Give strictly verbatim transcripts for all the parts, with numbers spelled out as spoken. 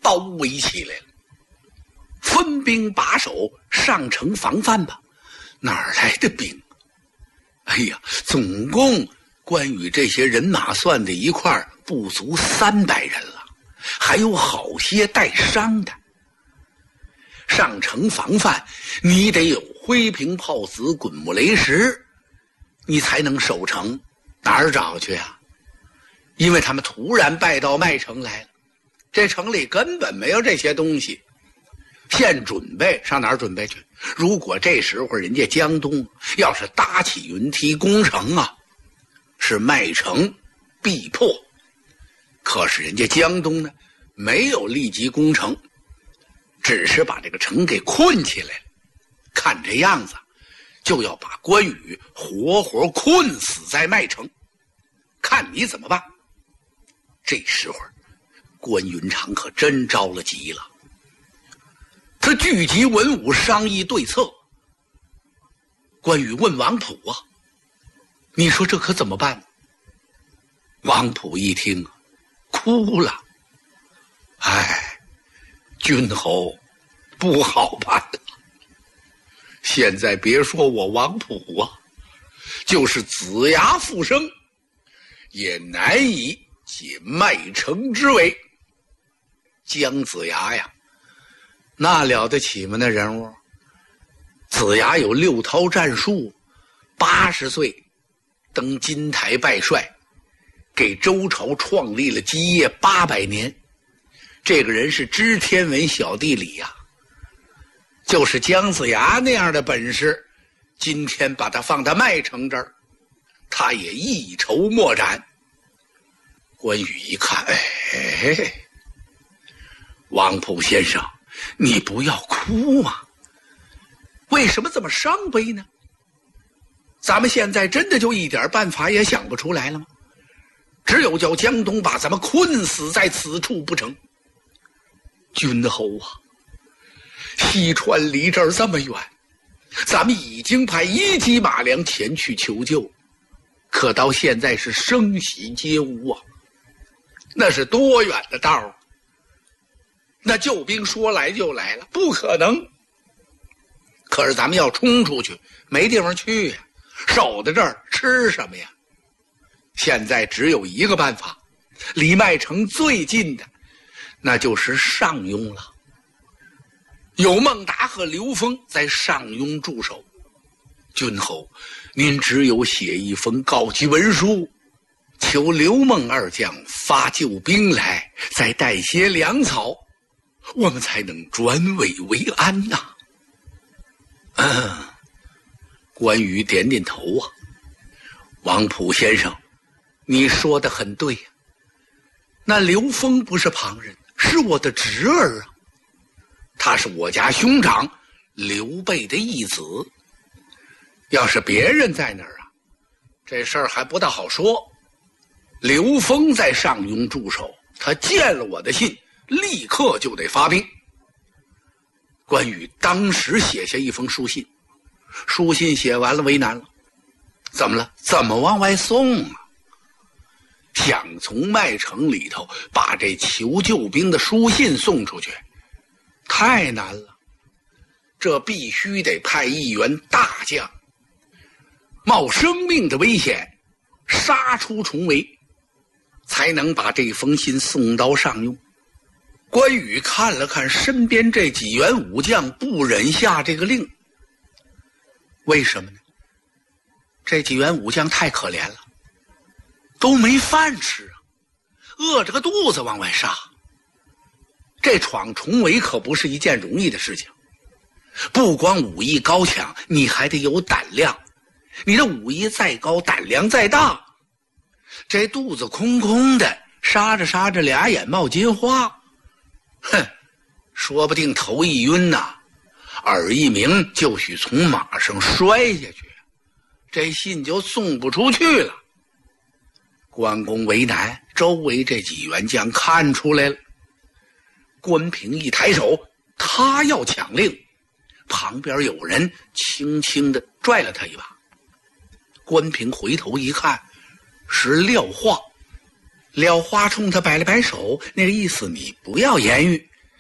包围起来了。分兵把守，上城防范吧。哪儿来的兵？哎呀，总共关羽这些人马算在一块儿不足三百人了，还有好些带伤的。上城防范，你得有灰瓶炮子、滚木雷石，你才能守城。哪儿找去啊？因为他们突然败到麦城来了，这城里根本没有这些东西。现准备上哪儿准备去？如果这时候人家江东要是搭起云梯攻城啊，是麦城必破。可是人家江东呢，没有立即攻城，只是把这个城给困起来了。看这样子，就要把关羽活活困死在麦城，看你怎么办。这时候关云长可真着了急了，他聚集文武商议对策。关羽问王普啊，你说这可怎么办？王普一听哭了，哎，君侯不好办了。现在别说我王普啊，就是子牙复生，也难以解麦城之围。姜子牙呀，那了得起吗？那人物，子牙有六韬战术，八十岁登金台拜帅，给周朝创立了基业八百年。这个人是知天文晓地理呀、啊，就是姜子牙那样的本事，今天把他放到麦城这儿，他也一筹莫展。关羽一看，哎，王普先生，你不要哭嘛，为什么这么伤悲呢？咱们现在真的就一点办法也想不出来了吗？只有叫江东把咱们困死在此处不成？君侯啊，西川离这儿这么远，咱们已经派一级马良前去求救，可到现在是声息皆无啊，那是多远的道啊？那救兵说来就来了，不可能。可是咱们要冲出去，没地方去呀、啊，守在这儿吃什么呀？现在只有一个办法，离麦城最近的那就是上庸了。有孟达和刘封在上庸驻守。君侯，您只有写一封告急文书，求刘孟二将发救兵来，再带些粮草，我们才能转危为安呐、啊。嗯，关羽点点头啊。王普先生，你说的很对呀、啊。那刘封不是旁人，是我的侄儿啊，他是我家兄长刘备的义子。要是别人在那儿啊，这事儿还不大好说。刘封在上庸驻守，他见了我的信，立刻就得发兵。关羽当时写下一封书信，书信写完了为难了，怎么了？怎么往外送啊？想从麦城里头把这求救兵的书信送出去，太难了。这必须得派一员大将，冒生命的危险，杀出重围，才能把这封信送到上庸。关羽看了看身边这几员武将，不忍下这个令。为什么呢？这几员武将太可怜了，都没饭吃啊，饿着个肚子往外杀。这闯重围可不是一件容易的事情，不光武艺高强，你还得有胆量。你的武艺再高，胆量再大，这肚子空空的，杀着杀着俩眼冒金花，哼，说不定头一晕呐、啊，耳一鸣，就许从马上摔下去，这信就送不出去了。关公为难，周围这几员将看出来了。关平一抬手，他要抢令，旁边有人轻轻地拽了他一把。关平回头一看，是廖化。廖化冲他摆了摆手，那个意思你不要言语，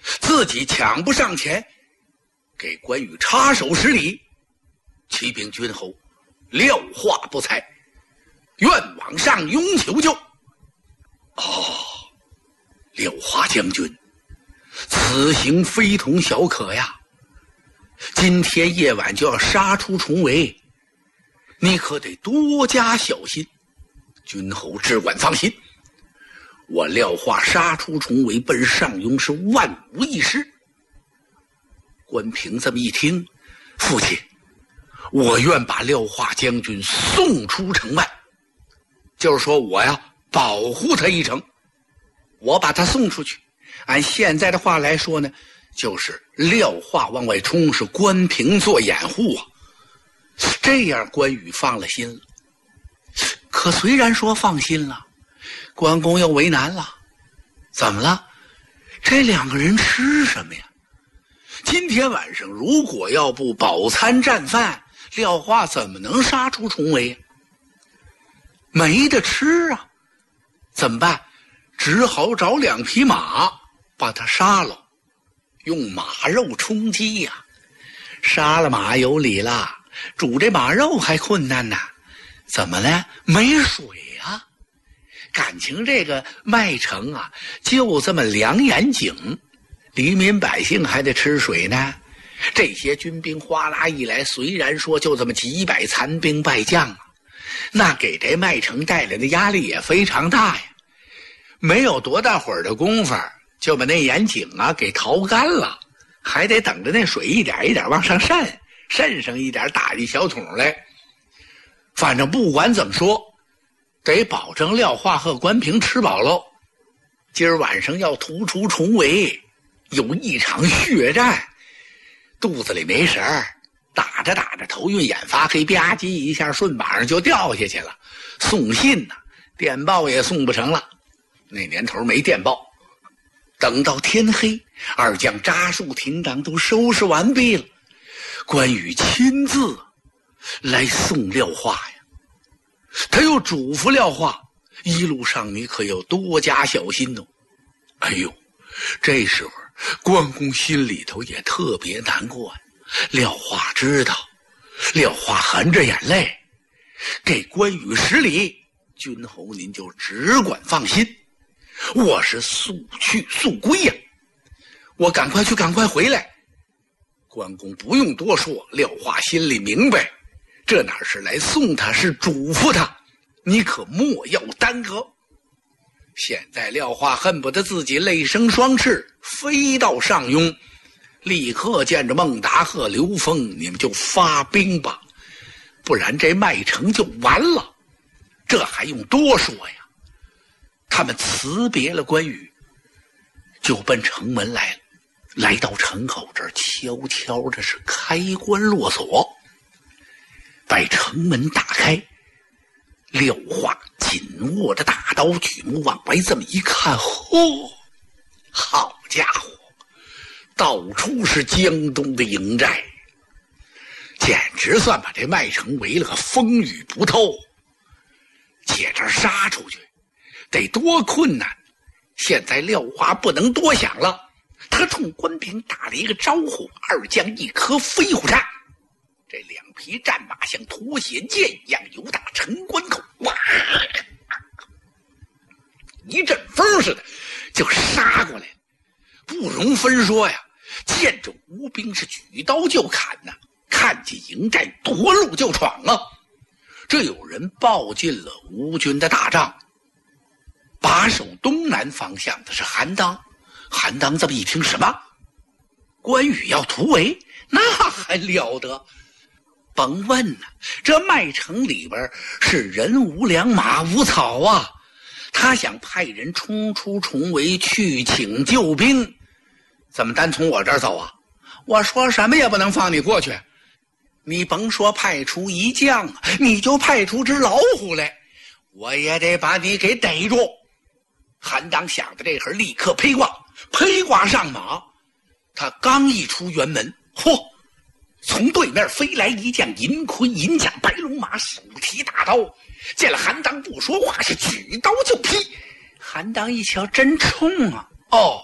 自己抢不上前，给关羽插手施礼。启禀君侯，廖化不才，愿往上庸求救。哦，廖化将军，此行非同小可呀！今天夜晚就要杀出重围，你可得多加小心。君侯只管放心，我廖化杀出重围奔上庸是万无一失。关平这么一听，父亲，我愿把廖化将军送出城外，就是说我呀保护他一程，我把他送出去。按现在的话来说呢，就是廖化往外冲，是关平做掩护啊。这样关羽放了心了。可虽然说放心了，关公又为难了。怎么了？这两个人吃什么呀？今天晚上如果要不饱餐战饭，廖化怎么能杀出重围？没得吃啊，怎么办？只好找两匹马把他杀了，用马肉充饥呀、啊。杀了马有理了，煮这马肉还困难呢。怎么呢？没水啊！感情这个麦城啊，就这么两眼井，黎民百姓还得吃水呢。这些军兵哗啦一来，虽然说就这么几百残兵败将啊，那给这麦城带来的压力也非常大呀。没有多大会儿的功夫，就把那眼井啊给淘干了，还得等着那水一点一点往上渗，渗上一点打一小桶来。反正不管怎么说，得保证廖化和关平吃饱喽。今儿晚上要突出重围，有一场血战，肚子里没食儿，打着打着头晕眼发黑，吧唧一下顺膀上就掉下去了。送信呢、啊，电报也送不成了，那年头没电报。等到天黑，二将扎树亭长都收拾完毕了，关羽亲自来送廖化呀。他又嘱咐廖化，一路上你可要多加小心哦。哎呦，这时候关公心里头也特别难过呀。廖化知道，廖化含着眼泪给关羽施礼，君侯您就只管放心，我是速去速归呀，我赶快去赶快回来。关公不用多说，廖化心里明白，这哪是来送他，是嘱咐他，你可莫要耽搁。现在廖化恨不得自己泪生双翅，飞到上庸，立刻见着孟达和刘封，你们就发兵吧，不然这麦城就完了。这还用多说呀？他们辞别了关羽，就奔城门来了。来到城口这儿，悄悄的是开关落锁，把城门打开。廖化紧握着大刀，举目往外这么一看，嚯，好家伙，到处是江东的营寨，简直算把这麦城围了个风雨不透。借这杀出去得多困难，现在廖化不能多想了，他冲关平打了一个招呼，二将一颗飞虎叉，这两匹战马像脱血箭一样游打城关口，哇，一阵风似的就杀过来了。不容分说呀，见着吴兵是举刀就砍呐、啊，看见营寨夺路就闯啊。这有人报进了吴军的大帐，把守东南方向的是韩当。韩当这么一听，什么？关羽要突围？那还了得！甭问呢、啊，这麦城里边是人无粮马无草啊，他想派人冲出重围去请救兵，怎么单从我这儿走啊？我说什么也不能放你过去。你甭说派出一将，你就派出只老虎来，我也得把你给逮住。韩当想的这会儿，立刻披挂，披挂上马。他刚一出辕门，嚯，从对面飞来一将银盔银甲白龙马，手提大刀，见了韩当不说话，是举刀就劈。韩当一瞧，真冲啊！哦，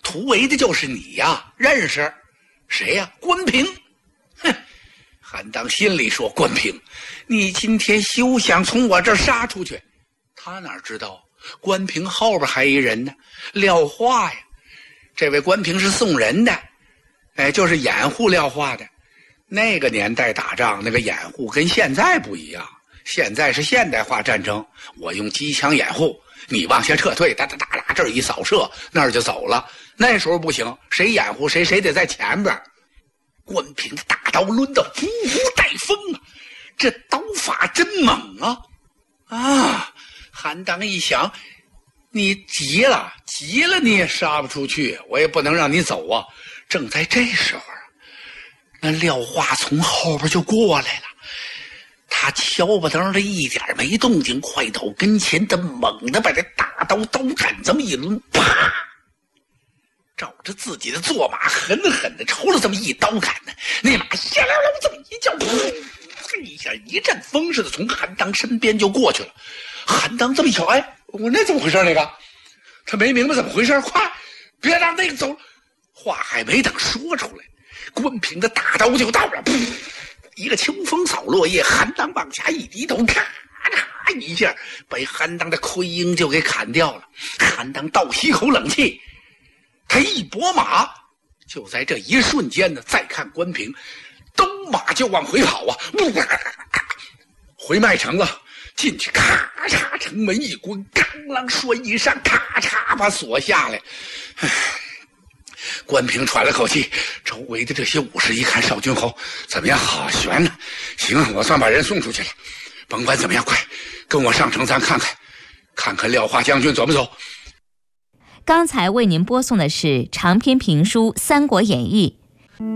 突围的就是你呀，认识？谁呀？关平。哼！韩当心里说：关平，你今天休想从我这儿杀出去。他哪知道关平后边还一人呢，廖化呀。这位关平是送人的，哎，就是掩护廖化的。那个年代打仗，那个掩护跟现在不一样。现在是现代化战争，我用机枪掩护，你往下撤退，哒哒哒哒，这儿一扫射，那儿就走了。那时候不行，谁掩护谁，谁得在前边。关平的大刀抡得呼呼带风啊，这刀法真猛啊！啊，韩当一想，你急了，急了你也杀不出去，我也不能让你走啊。正在这时候啊，那廖化从后边就过来了。他敲吧灯的一点没动静，快到跟前，他猛地把这大刀刀杆这么一抡，啪！照着自己的坐马狠狠地抽了这么一刀杆呢，那马下溜溜这么一叫，噗一下一阵风似的从韩当身边就过去了。韩当这么一瞧，哎，我那怎么回事？那个他没明白怎么回事，快别让那个走！话还没等说出来，关平的大刀就到了，噗！一个清风扫落叶，韩当往下一低头，咔嚓一下被韩当的盔缨就给砍掉了。韩当倒吸口冷气，他一拨马，就在这一瞬间呢，再看关平，蹬马就往回跑啊！回麦城了，进去咔嚓，城门一关，刚啷说一声，咔嚓把锁下来。唉，关平喘了口气，周围的这些武士一看少君侯怎么样，好悬呢。行，我算把人送出去了，甭管怎么样，快跟我上城，咱看看看看廖化将军走不走。 刚才为您播送的是长篇评书《三国演义》，